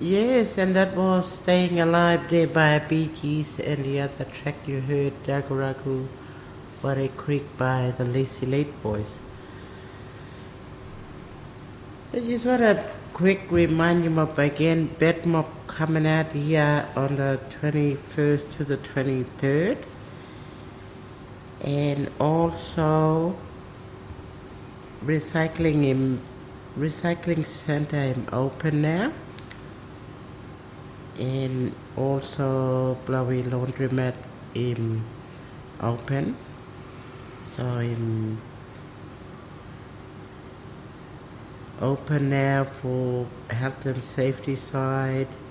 Yes, and that was Staying Alive Day by Bee Gees, and the other track you heard, Dagaragu, Water Creek by the Lazy Late Boys. So I just want to quick remind you of again, Bedmob coming out here on the 21st to the 23rd. And also recycling center is open now. And also Blowy Laundromat is open. So I'm open now for health and safety side,